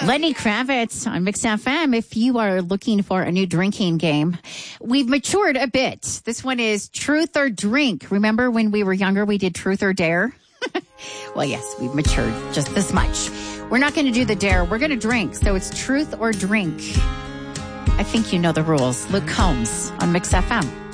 Lenny Kravitz on Mix FM. If you are looking for a new drinking game, we've matured a bit. This one is Truth or Drink. Remember when we were younger, we did Truth or Dare? Well, yes, we've matured just this much. We're not going to do the dare. We're going to drink. So it's Truth or Drink. I think you know the rules. Luke Combs on Mix FM.